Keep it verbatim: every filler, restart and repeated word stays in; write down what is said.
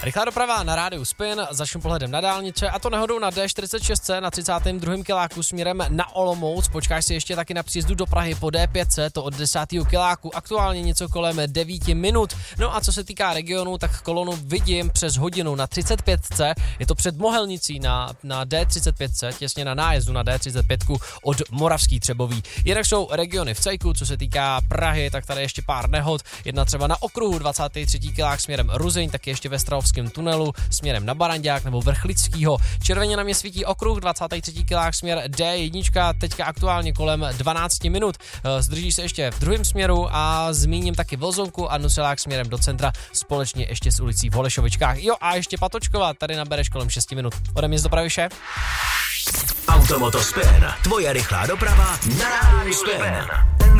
Rychlá doprava na rádiu Spin, začnu pohledem na dálnice a to nehodou na D čtyřicet šest C na třicátém druhém kiláku směrem na Olomouc. Počkáš si ještě taky na příjezdu do Prahy po D pět C, to od desátého kiláku, aktuálně něco kolem devět minut. No a co se týká regionu, tak kolonu vidím přes hodinu na třicet pět C, je to před Mohelnicí na, na D třicet pět C, těsně na nájezdu na D třicet pět od Moravský Třebový. Jinak jsou regiony v Cejku, co se týká Prahy, tak tady ještě pár nehod, jedna třeba na okruhu dvacátý třetí kilák směrem Ruzyň, taky ještě ve Strahovském tunelu směrem na Barandák nebo Vrchlickýho. Červeně na mě svítí okruh dvacátý třetí kilák směr D jedna, teďka aktuálně kolem dvanáct minut. Zdrží se ještě v druhém směru a zmíním taky Vlzonku a Nuselák směrem do centra společně ještě s ulicí v Holešovičkách. Jo a ještě Patočkova, tady nabereš kolem šest minut. Ode mě z dopravy vše. Automoto Spin, tvoje rychlá doprava na rádiu Spin.